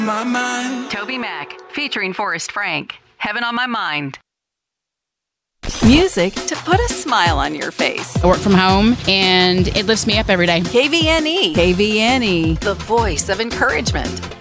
My mind. Toby Mac, featuring Forrest Frank. Heaven on My Mind. Music to put a smile on your face. I work from home, and it lifts me up every day. KVNE. KVNE, the voice of encouragement.